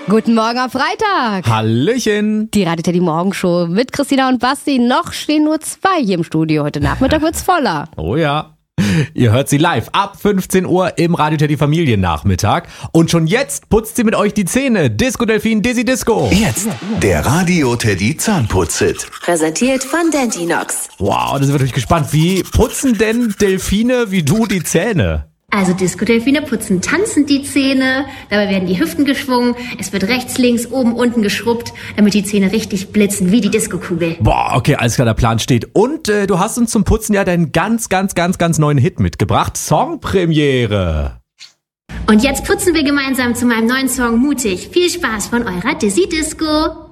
Guten Morgen am Freitag. Hallöchen. Die Radio Teddy Morgenshow mit Christina und Basti. Noch stehen nur 2 hier im Studio. Heute Nachmittag wird's voller. Oh ja. Ihr hört sie live ab 15 Uhr im Radio Teddy Familiennachmittag. Und schon jetzt putzt sie mit euch die Zähne. Disco Delfin Dizzy Disco. Jetzt der Radio Teddy Zahnputz-Hit. Präsentiert von Dentinox. Wow, da sind wir natürlich gespannt. Wie putzen denn Delfine wie du die Zähne? Also Disco-Delfine putzen tanzend die Zähne, dabei werden die Hüften geschwungen, es wird rechts, links, oben, unten geschrubbt, damit die Zähne richtig blitzen, wie die Disco-Kugel. Boah, okay, alles klar, der Plan steht. Und du hast uns zum Putzen ja deinen ganz neuen Hit mitgebracht. Songpremiere. Und jetzt putzen wir gemeinsam zu meinem neuen Song Mutig. Viel Spaß von eurer Dizzy Disco.